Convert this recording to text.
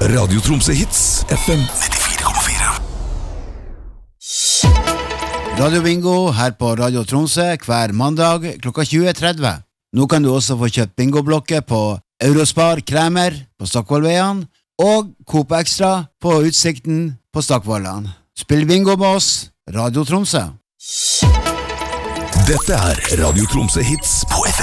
Radio Tromsø Hits FM 94,4. Radio Bingo her på Radio Tromsø hver mandag klokka 20:30. Nå kan du også få kjøpt bingoblokker på Eurospar Kremer på Stockvollveien og Coop Extra på Utsikten på Stockvollan. Spill bingo med oss, Radio Tromsø. Dette Radio Tromsø Hits på FM